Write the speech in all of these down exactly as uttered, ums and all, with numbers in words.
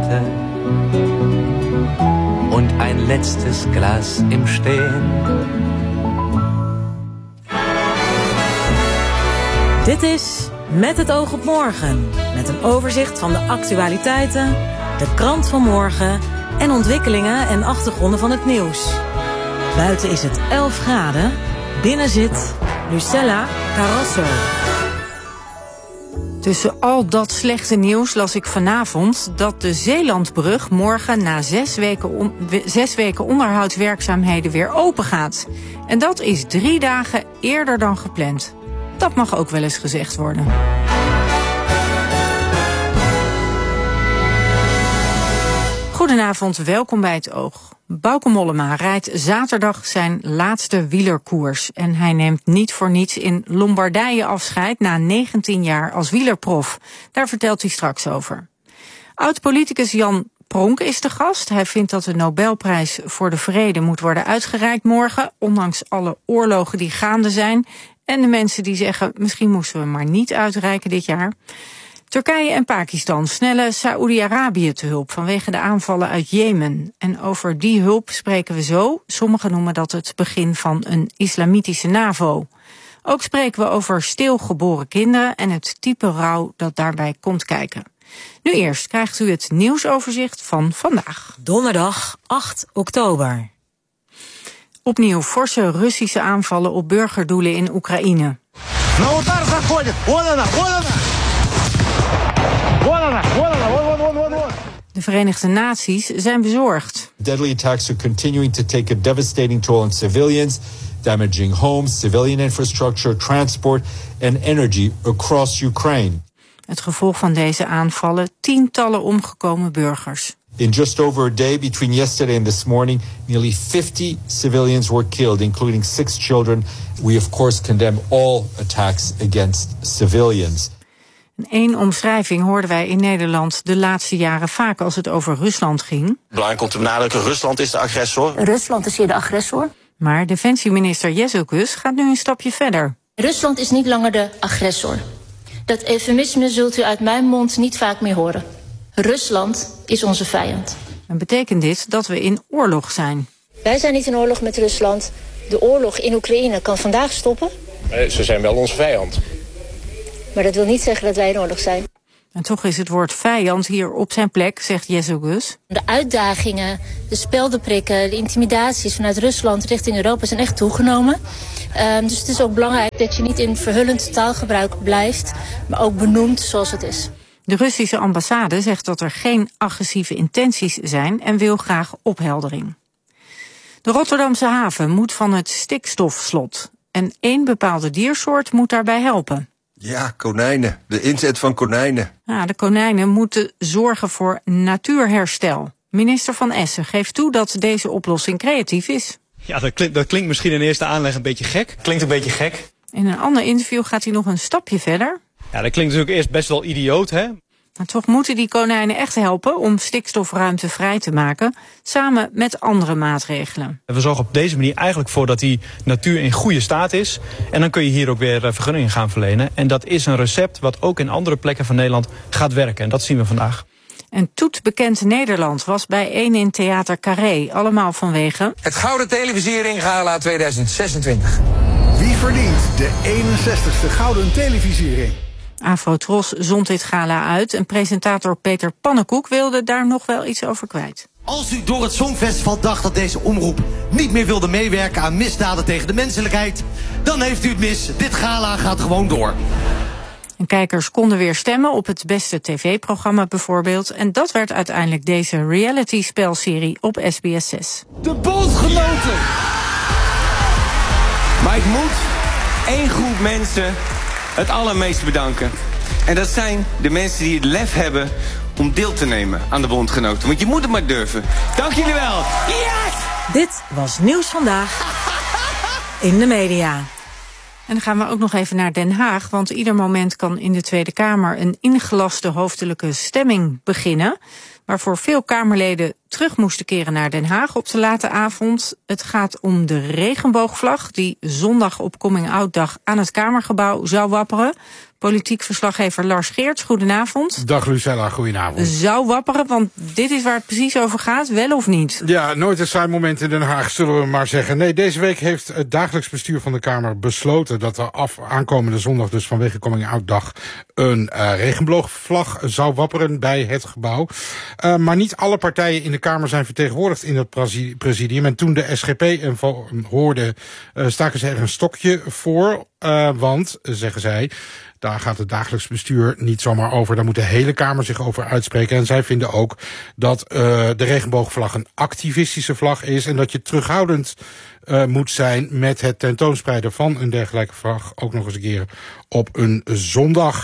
Seite und ein letztes Glas im Stehen. Dit is Met het oog op morgen, met een overzicht van de actualiteiten, de krant van morgen en ontwikkelingen en achtergronden van het nieuws. Buiten is het elf graden, binnen zit Lucella Carrasso. Tussen al dat slechte nieuws las ik vanavond dat de Zeelandbrug morgen na zes weken, on, zes weken onderhoudswerkzaamheden weer open gaat. En dat is drie dagen eerder dan gepland. Dat mag ook wel eens gezegd worden. Goedenavond, welkom bij het Oog. Bauke Mollema rijdt zaterdag zijn laatste wielerkoers. En hij neemt niet voor niets in Lombardije afscheid na negentien jaar als wielerprof. Daar vertelt hij straks over. Oud-politicus Jan Pronk is de gast. Hij vindt dat de Nobelprijs voor de Vrede moet worden uitgereikt morgen, ondanks alle oorlogen die gaande zijn. En de mensen die zeggen, misschien moesten we maar niet uitreiken dit jaar. Turkije en Pakistan snellen Saoedi-Arabië te hulp vanwege de aanvallen uit Jemen. En over die hulp spreken we zo. Sommigen noemen dat het begin van een islamitische NAVO. Ook spreken we over stilgeboren kinderen en het type rouw dat daarbij komt kijken. Nu eerst krijgt u het nieuwsoverzicht van vandaag. Donderdag acht oktober. Opnieuw forse Russische aanvallen op burgerdoelen in Oekraïne. De Verenigde Naties zijn bezorgd. Deadly attacks are continuing to take a devastating toll on civilians, damaging homes, civilian infrastructure, transport and energy across Ukraine. Het gevolg van deze aanvallen, tientallen omgekomen burgers. In just over a day between yesterday and this morning, nearly fifty civilians were killed, including six children. We of course condemn all attacks against civilians. Eén omschrijving hoorden wij in Nederland de laatste jaren vaak als het over Rusland ging. Belangrijk om te benadrukken, Rusland is de agressor. Rusland is hier de agressor. Maar defensieminister Jezus gaat nu een stapje verder. Rusland is niet langer de agressor. Dat eufemisme zult u uit mijn mond niet vaak meer horen. Rusland is onze vijand. En betekent dit dat we in oorlog zijn? Wij zijn niet in oorlog met Rusland. De oorlog in Oekraïne kan vandaag stoppen. Ze zijn wel onze vijand. Maar dat wil niet zeggen dat wij in oorlog zijn. En toch is het woord vijand hier op zijn plek, zegt Jezus. De uitdagingen, de speldenprikken, de intimidaties vanuit Rusland richting Europa zijn echt toegenomen. Um, dus het is ook belangrijk dat je niet in verhullend taalgebruik blijft, maar ook benoemt zoals het is. De Russische ambassade zegt dat er geen agressieve intenties zijn en wil graag opheldering. De Rotterdamse haven moet van het stikstofslot. En één bepaalde diersoort moet daarbij helpen. Ja, konijnen. De inzet van konijnen. Ja, de konijnen moeten zorgen voor natuurherstel. Minister Van Essen geeft toe dat deze oplossing creatief is. Ja, dat klinkt, dat klinkt misschien in eerste aanleg een beetje gek. Klinkt een beetje gek. In een ander interview gaat hij nog een stapje verder. Ja, dat klinkt natuurlijk eerst best wel idioot, hè? Maar toch moeten die konijnen echt helpen om stikstofruimte vrij te maken, samen met andere maatregelen. We zorgen op deze manier eigenlijk voor dat die natuur in goede staat is. En dan kun je hier ook weer vergunningen gaan verlenen. En dat is een recept wat ook in andere plekken van Nederland gaat werken. En dat zien we vandaag. En toetbekend Nederland was bijeen in Theater Carré, allemaal vanwege het Gouden Televisiering Gala tweeduizend zesentwintig. Wie verdient de eenenzestigste Gouden Televisiering? Afro-Tros zond dit gala uit en presentator Peter Pannenkoek wilde daar nog wel iets over kwijt. Als u door het Songfestival dacht dat deze omroep niet meer wilde meewerken aan misdaden tegen de menselijkheid, dan heeft u het mis. Dit gala gaat gewoon door. En kijkers konden weer stemmen op het beste tv-programma bijvoorbeeld. En dat werd uiteindelijk deze reality-spelserie op S B S zes. De bondgenoten! Maar ik moet één groep mensen het allermeest bedanken. En dat zijn de mensen die het lef hebben om deel te nemen aan de bondgenoten. Want je moet het maar durven. Dank jullie wel. Yes! Dit was Nieuws Vandaag in de media. En dan gaan we ook nog even naar Den Haag, want ieder moment kan in de Tweede Kamer een ingelaste hoofdelijke stemming beginnen, waarvoor veel Kamerleden terug moesten keren naar Den Haag op de late avond. Het gaat om de regenboogvlag die zondag op Coming Out Dag aan het Kamergebouw zou wapperen. Politiek verslaggever Lars Geerts, goedenavond. Dag Lucella, goedenavond. Zou wapperen, want dit is waar het precies over gaat, wel of niet? Ja, nooit een saai moment in Den Haag, zullen we maar zeggen. Nee, deze week heeft het dagelijks bestuur van de Kamer besloten dat er af aankomende zondag, dus vanwege Coming Out Dag, een uh, regenboogvlag zou wapperen bij het gebouw. Uh, maar niet alle partijen in de Kamer zijn vertegenwoordigd in het presidium. En toen de S G P en hoorde, uh, staken ze er een stokje voor. Uh, want, zeggen zij, daar gaat het dagelijks bestuur niet zomaar over. Daar moet de hele Kamer zich over uitspreken. En zij vinden ook dat uh, de regenboogvlag een activistische vlag is en dat je terughoudend uh, moet zijn met het tentoonspreiden van een dergelijke vlag. Ook nog eens een keer op een zondag.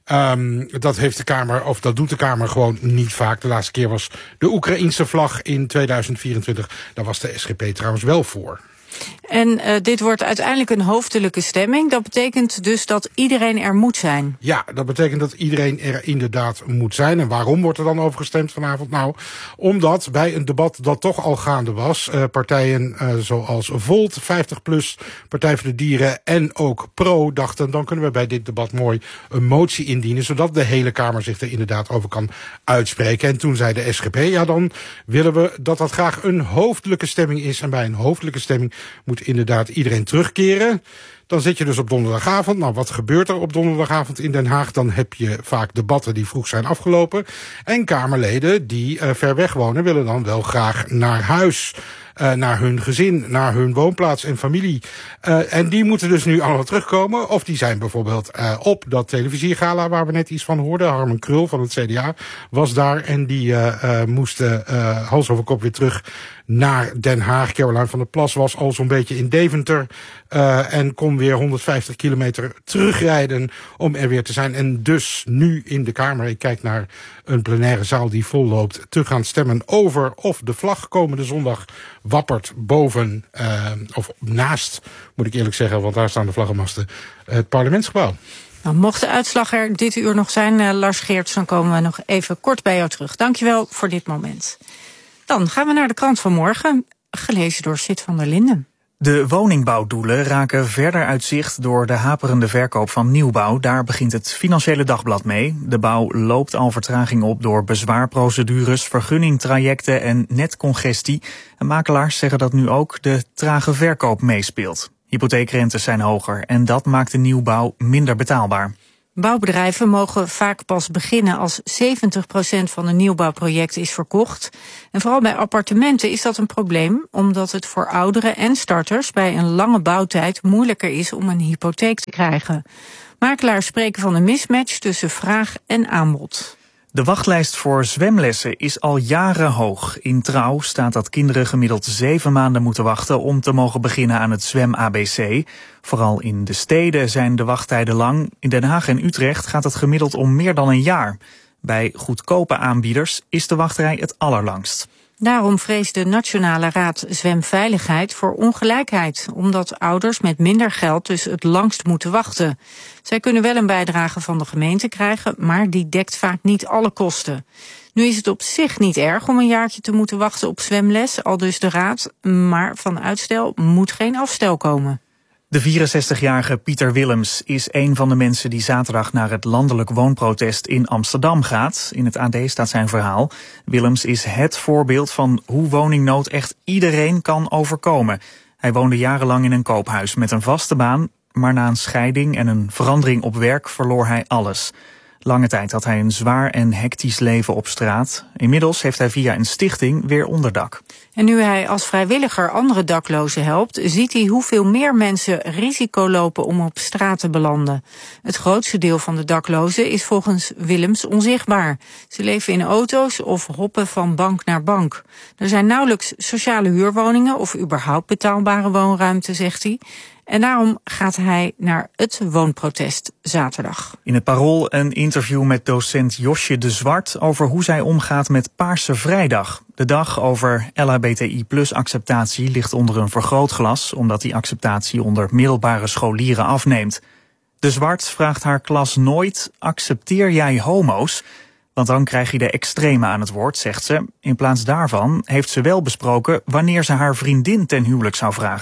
Um, dat heeft de Kamer, of dat doet de Kamer gewoon niet vaak. De laatste keer was de Oekraïense vlag in tweeduizend vierentwintig. Daar was de S G P trouwens wel voor. En uh, dit wordt uiteindelijk een hoofdelijke stemming. Dat betekent dus dat iedereen er moet zijn. Ja, dat betekent dat iedereen er inderdaad moet zijn. En waarom wordt er dan over gestemd vanavond? Nou, omdat bij een debat dat toch al gaande was, uh, partijen uh, zoals Volt, vijftig plus, Partij voor de Dieren en ook Pro dachten, dan kunnen we bij dit debat mooi een motie indienen, zodat de hele Kamer zich er inderdaad over kan uitspreken. En toen zei de S G P, ja, dan willen we dat dat graag een hoofdelijke stemming is. En bij een hoofdelijke stemming moet inderdaad iedereen terugkeren. Dan zit je dus op donderdagavond. Nou, wat gebeurt er op donderdagavond in Den Haag? Dan heb je vaak debatten die vroeg zijn afgelopen. En Kamerleden die uh, ver weg wonen willen dan wel graag naar huis. Uh, naar hun gezin, naar hun woonplaats en familie. Uh, en die moeten dus nu allemaal terugkomen. Of die zijn bijvoorbeeld uh, op dat televisiegala waar we net iets van hoorden. Harmen Krul van het C D A was daar. En die uh, uh, moest uh, hals over kop weer terug naar Den Haag. Caroline van der Plas was al zo'n beetje in Deventer. Uh, en kon weer honderdvijftig kilometer terugrijden om er weer te zijn. En dus nu in de Kamer, ik kijk naar een plenaire zaal die vol loopt, te gaan stemmen over of de vlag komende zondag wappert boven, uh, of naast, moet ik eerlijk zeggen, want daar staan de vlaggenmasten, het parlementsgebouw. Nou, mocht de uitslag er dit uur nog zijn, uh, Lars Geerts, dan komen we nog even kort bij jou terug. Dankjewel voor dit moment. Dan gaan we naar de krant van morgen, gelezen door Sid van der Linden. De woningbouwdoelen raken verder uit zicht door de haperende verkoop van nieuwbouw. Daar begint het Financiële Dagblad mee. De bouw loopt al vertraging op door bezwaarprocedures, vergunningtrajecten en netcongestie. En makelaars zeggen dat nu ook de trage verkoop meespeelt. Hypotheekrentes zijn hoger en dat maakt de nieuwbouw minder betaalbaar. Bouwbedrijven mogen vaak pas beginnen als zeventig procent van een nieuwbouwproject is verkocht. En vooral bij appartementen is dat een probleem, omdat het voor ouderen en starters bij een lange bouwtijd moeilijker is om een hypotheek te krijgen. Makelaars spreken van een mismatch tussen vraag en aanbod. De wachtlijst voor zwemlessen is al jaren hoog. In Trouw staat dat kinderen gemiddeld zeven maanden moeten wachten om te mogen beginnen aan het zwem-A B C. Vooral in de steden zijn de wachttijden lang. In Den Haag en Utrecht gaat het gemiddeld om meer dan een jaar. Bij goedkope aanbieders is de wachtrij het allerlangst. Daarom vreest de Nationale Raad Zwemveiligheid voor ongelijkheid, omdat ouders met minder geld dus het langst moeten wachten. Zij kunnen wel een bijdrage van de gemeente krijgen, maar die dekt vaak niet alle kosten. Nu is het op zich niet erg om een jaartje te moeten wachten op zwemles, aldus de Raad, maar van uitstel moet geen afstel komen. De vierenzestigjarige Pieter Willems is een van de mensen die zaterdag naar het landelijk woonprotest in Amsterdam gaat. In het A D staat zijn verhaal. Willems is het voorbeeld van hoe woningnood echt iedereen kan overkomen. Hij woonde jarenlang in een koophuis met een vaste baan, maar na een scheiding en een verandering op werk verloor hij alles. Lange tijd had hij een zwaar en hectisch leven op straat. Inmiddels heeft hij via een stichting weer onderdak. En nu hij als vrijwilliger andere daklozen helpt, ziet hij hoeveel meer mensen risico lopen om op straat te belanden. Het grootste deel van de daklozen is volgens Willems onzichtbaar. Ze leven in auto's of hoppen van bank naar bank. Er zijn nauwelijks sociale huurwoningen of überhaupt betaalbare woonruimte, zegt hij. En daarom gaat hij naar het woonprotest zaterdag. In het Parool een interview met docent Josje de Zwart over hoe zij omgaat met Paarse Vrijdag. De dag over L H B T I plus acceptatie ligt onder een vergrootglas, omdat die acceptatie onder middelbare scholieren afneemt. De Zwart vraagt haar klas nooit: accepteer jij homo's? Want dan krijg je de extreme aan het woord, zegt ze. In plaats daarvan heeft ze wel besproken wanneer ze haar vriendin ten huwelijk zou vragen.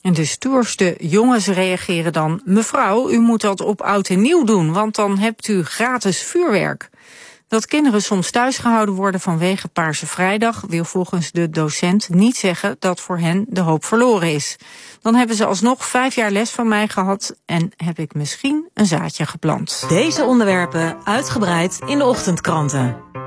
En de stoerste jongens reageren dan: mevrouw, u moet dat op oud en nieuw doen, want dan hebt u gratis vuurwerk. Dat kinderen soms thuis gehouden worden vanwege Paarse Vrijdag wil volgens de docent niet zeggen dat voor hen de hoop verloren is. Dan hebben ze alsnog vijf jaar les van mij gehad en heb ik misschien een zaadje geplant. Deze onderwerpen uitgebreid in de ochtendkranten.